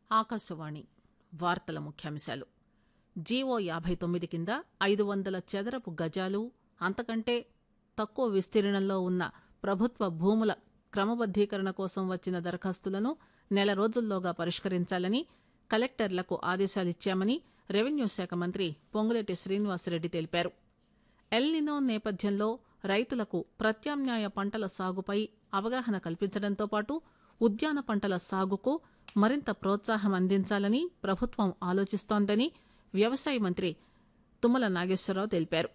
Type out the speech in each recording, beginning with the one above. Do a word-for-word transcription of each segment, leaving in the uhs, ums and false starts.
ఆకాశవాణి వార్తల ముఖ్యాంశాలు. జీవో యాభై తొమ్మిది కింద ఐదు వందల చదరపు గజాలు అంతకంటే తక్కువ విస్తీర్ణంలో ఉన్న ప్రభుత్వ భూముల క్రమబద్దీకరణ కోసం వచ్చిన దరఖాస్తులను నెల రోజుల్లోగా పరిష్కరించాలని కలెక్టర్లకు ఆదేశాలిచ్చామని రెవెన్యూ శాఖ మంత్రి పొంగులేటి శ్రీనివాసరెడ్డి తెలిపారు. ఎల్నినో నేపథ్యంలో రైతులకు ప్రత్యామ్నాయ పంటల సాగుపై అవగాహన కల్పించడంతో పాటు ఉద్యాన పంటల సాగుకు మరింత ప్రోత్సాహం అందించాలని ప్రభుత్వం ఆలోచిస్తోందని వ్యవసాయ మంత్రి తుమ్మల నాగేశ్వరరావు తెలిపారు.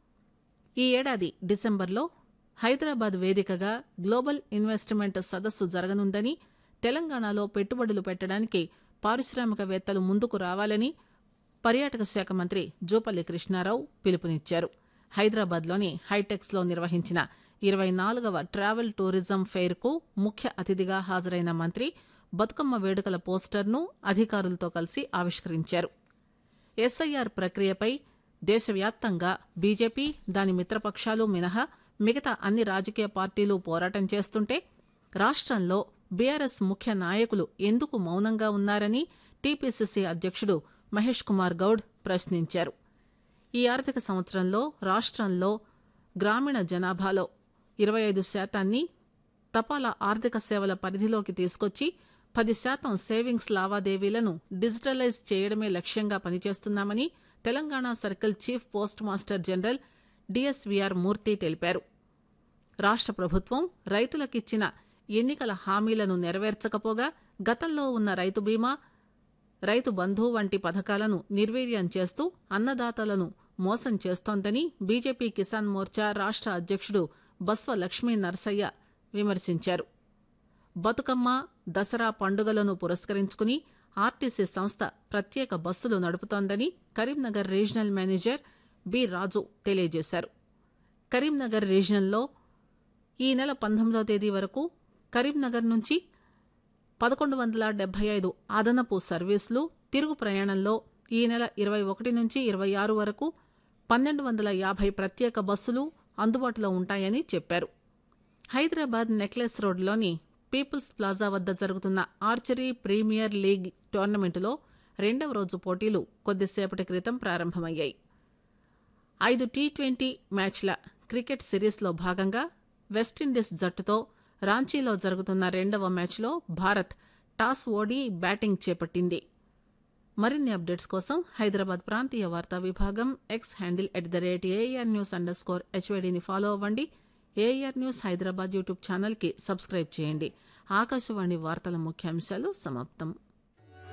ఈ ఏడాది డిసెంబర్లో హైదరాబాద్ వేదికగా గ్లోబల్ ఇన్వెస్ట్మెంట్ సదస్సు జరగనుందని, తెలంగాణలో పెట్టుబడులు పెట్టడానికి పారిశ్రామికవేత్తలు ముందుకు రావాలని పర్యాటక శాఖ మంత్రి జూపల్లి కృష్ణారావు పిలుపునిచ్చారు. హైదరాబాద్లోని హైటెక్స్లో నిర్వహించిన ఇరవై నాలుగవ ట్రావెల్ టూరిజం ఫెయిర్కు ముఖ్య అతిథిగా హాజరైన మంత్రి బతుకమ్మ వేడుకల పోస్టర్ను అధికారులతో కలిసి ఆవిష్కరించారు. ఎస్ఐఆర్ ప్రక్రియపై దేశవ్యాప్తంగా బీజేపీ, దాని మిత్రపక్షాలు మినహా మిగతా అన్ని రాజకీయ పార్టీలు పోరాటం చేస్తుంటే రాష్ట్రంలో బీఆర్ఎస్ ముఖ్య నాయకులు ఎందుకు మౌనంగా ఉన్నారని టీపీసీసీ అధ్యక్షుడు మహేష్ కుమార్ గౌడ్ ప్రశ్నించారు. ఈ ఆర్థిక సంవత్సరంలో రాష్ట్రంలో గ్రామీణ జనాభాలో ఇరవై ఐదు శాతాన్ని తపాలా ఆర్థిక సేవల పరిధిలోకి తీసుకొచ్చి పది శాతం సేవింగ్స్ లావాదేవీలను డిజిటలైజ్ చేయడమే లక్ష్యంగా పనిచేస్తున్నామని Telangana circle chief post master general DSVR మూర్తి తెలిపారు. రాష్ట్ర ప్రభుత్వం రైతులకిచ్చిన ఎన్నికల హామీలను నెరవేర్చకపోగా గతంలో ఉన్న రైతు బీమా, రైతు బంధు వంటి పథకాలను నిర్వీర్యం చేస్తూ అన్నదాతలను మోసం చేస్తోందని బీజేపీ కిసాన్ మోర్చా రాష్ట్ర అధ్యక్షుడు బస్వ లక్ష్మీ నరసయ్య విమర్శించారు. బతుకమ్మ, దసరా పండుగలను పురస్కరించుకుని ఆర్టీసీ సంస్థ ప్రత్యేక బస్సులు నడుపుతోందని కరీంనగర్ రీజనల్ మేనేజర్ బి రాజు తెలియజేశారు. కరీంనగర్ రీజనల్లో ఈ నెల పంతొమ్మిదో తేదీ వరకు కరీంనగర్ నుంచి పదకొండు వందల డెబ్బై ఐదు అదనపు సర్వీసులు, తిరుగు ప్రయాణంలో ఈ నెల ఇరవై ఒకటి నుంచి ఇరవై ఆరు వరకు పన్నెండు వందల యాభై ప్రత్యేక బస్సులు అందుబాటులో ఉంటాయని చెప్పారు. హైదరాబాద్ నెక్లెస్ రోడ్లోని పీపుల్స్ ప్లాజా వద్ద జరుగుతున్న ఆర్చరీ ప్రీమియర్ లీగ్ టోర్నమెంటులో రెండవ రోజు పోటీలు కొద్దిసేపటి క్రితం ప్రారంభమయ్యాయి. ఐదు టీ ట్వంటీ మ్యాచ్ల క్రికెట్ సిరీస్లో భాగంగా వెస్టిండీస్ జట్టుతో రాంచీలో జరుగుతున్న రెండవ మ్యాచ్లో భారత్ టాస్ ఓడి బ్యాటింగ్ చేపట్టింది. మరిన్ని అప్డేట్స్ కోసం హైదరాబాద్ ప్రాంతీయ వార్తా విభాగం X handle at the rate AR news under score హెచ్వైడీని follow అవ్వండి. ఏఆర్ న్యూస్ హైదరాబాద్ యూట్యూబ్ ఛానల్కి సబ్స్క్రైబ్ చేయండి. ఆకాశవాణి వార్తల ముఖ్యాంశాలు సమాప్తం.